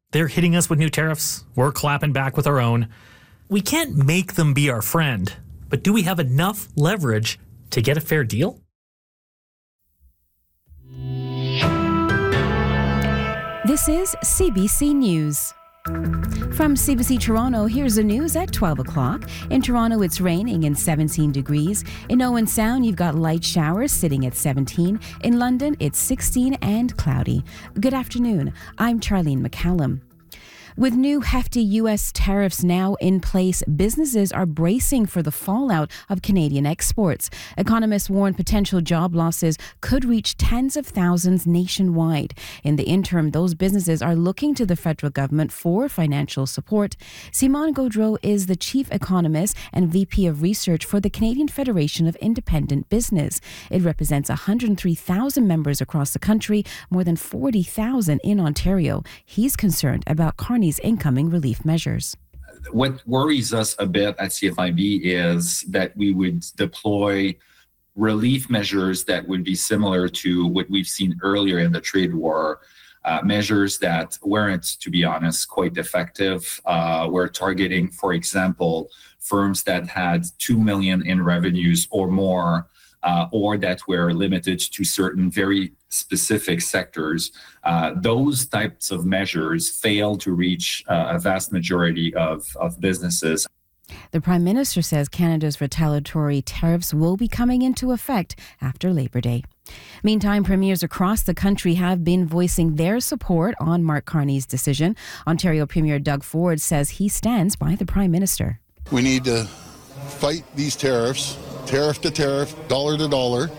They're hitting us with new tariffs. We're clapping back with our own. We can't make them be our friend, but do we have enough leverage to get a fair deal? This is CBC News. From CBC Toronto, here's the news at 12 o'clock. In Toronto, it's raining and 17 degrees. In Owen Sound, you've got light showers sitting at 17. In London, it's 16 and cloudy. Good afternoon. I'm Charlene McCallum. With new hefty U.S. tariffs now in place, businesses are bracing for the fallout of Canadian exports. Economists warn potential job losses could reach tens of thousands nationwide. In the interim, those businesses are looking to the federal government for financial support. Simon Gaudreau is the chief economist and VP of research for the Canadian Federation of Independent Business. It represents 103,000 members across the country, more than 40,000 in Ontario. He's concerned about Carney's incoming relief measures. What worries us a bit at CFIB is that we would deploy relief measures that would be similar to what we've seen earlier in the trade war, measures that weren't, to be honest, quite effective. We're targeting, for example, firms that had $2 million in revenues or more, or that were limited to certain very specific sectors. Those types of measures fail to reach a vast majority of businesses. The Prime Minister says Canada's retaliatory tariffs will be coming into effect after Labor Day. Meantime, premiers across the country have been voicing their support on Mark Carney's decision. Ontario Premier Doug Ford says he stands by the Prime Minister. We need to fight these tariffs, tariff to tariff, dollar to dollar.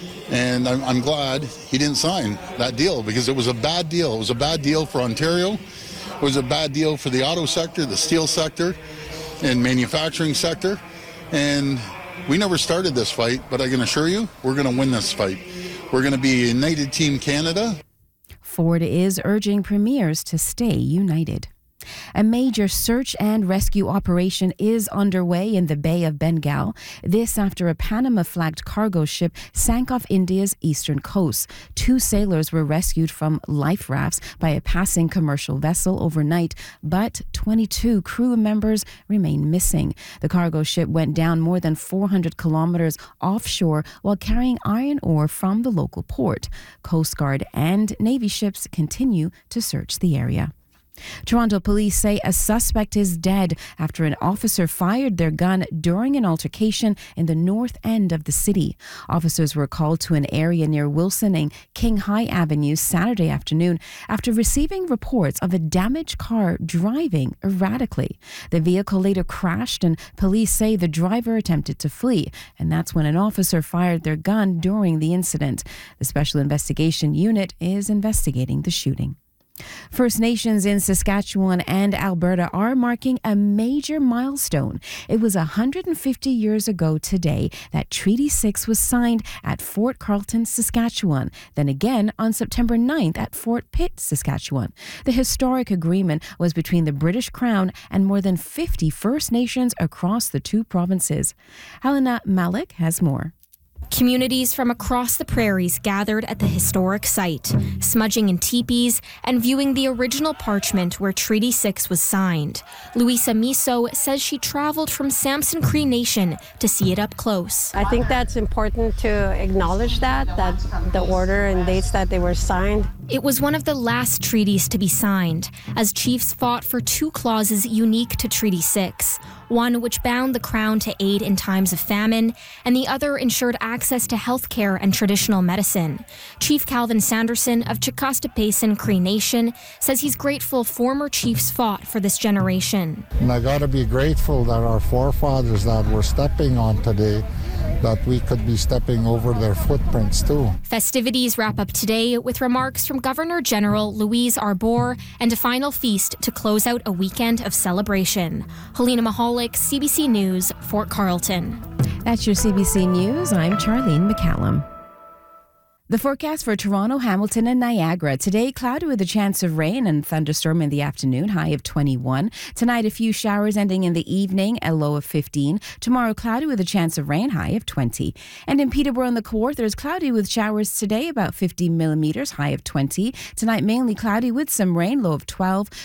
And I'm glad he didn't sign that deal because it was a bad deal. It was a bad deal for Ontario. It was a bad deal for the auto sector, the steel sector, and manufacturing sector. And we never started this fight, but I can assure you, we're going to win this fight. We're going to be a united Team Canada. Ford is urging premiers to stay united. A major search and rescue operation is underway in the Bay of Bengal. This after a Panama-flagged cargo ship sank off India's eastern coast. 2 sailors were rescued from life rafts by a passing commercial vessel overnight, but 22 crew members remain missing. The cargo ship went down more than 400 kilometers offshore while carrying iron ore from the local port. Coast Guard and Navy ships continue to search the area. Toronto police say a suspect is dead after an officer fired their gun during an altercation in the north end of the city. Officers were called to an area near Wilson and King High Avenue Saturday afternoon after receiving reports of a damaged car driving erratically. The vehicle later crashed and police say the driver attempted to flee, and that's when an officer fired their gun during the incident. The Special Investigation Unit is investigating the shooting. First Nations in Saskatchewan and Alberta are marking a major milestone. It was 150 years ago today that Treaty 6 was signed at Fort Carlton, Saskatchewan, then again on September 9th at Fort Pitt, Saskatchewan. The historic agreement was between the British Crown and more than 50 First Nations across the 2 provinces. Helena Malik has more. Communities from across the prairies gathered at the historic site, smudging in teepees and viewing the original parchment where Treaty 6 was signed. Luisa Miso says she traveled from Samson Cree Nation to see it up close. I think that's important to acknowledge that the order and dates that they were signed. It was one of the last treaties to be signed, as chiefs fought for 2 clauses unique to Treaty 6. One which bound the Crown to aid in times of famine, and the other ensured access to health care and traditional medicine. Chief Calvin Sanderson of Chickasaw-Payson Cree Nation says he's grateful former chiefs fought for this generation. And I got to be grateful that our forefathers that we're stepping on today, that we could be stepping over their footprints too. Festivities wrap up today with remarks from Governor General Louise Arbour and a final feast to close out a weekend of celebration. Helena Mahalik, CBC News, Fort Carlton. That's your CBC News. I'm Charlene McCallum. The forecast for Toronto, Hamilton and Niagara. Today, cloudy with a chance of rain and thunderstorm in the afternoon, high of 21. Tonight, a few showers ending in the evening, a low of 15. Tomorrow, cloudy with a chance of rain, high of 20. And in Peterborough and the Kawarthas, cloudy with showers today, about 50 millimeters, high of 20. Tonight, mainly cloudy with some rain, low of 12.